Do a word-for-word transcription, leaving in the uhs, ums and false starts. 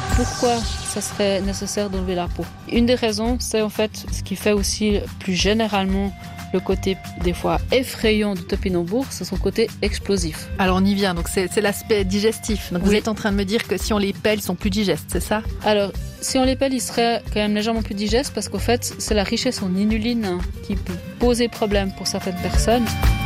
Pourquoi ça serait nécessaire d'enlever la peau? Une des raisons, c'est en fait ce qui fait aussi plus généralement le côté des fois effrayant du topinambour, c'est son côté explosif. Alors on y vient, donc c'est, c'est l'aspect digestif. Donc oui. Vous êtes en train de me dire que si on les pèle, ils sont plus digestes, c'est ça? Alors, si on les pèle, ils seraient quand même légèrement plus digestes parce qu'en fait, c'est la richesse en inuline qui peut poser problème pour certaines personnes.